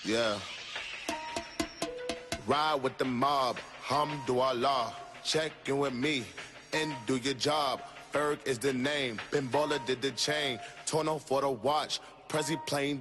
Yeah. Ride with the mob, hamdulillah. Check in with me and do your job. Ferg is the name, Ben Baller did the chain. Torno for the watch, Prezi plain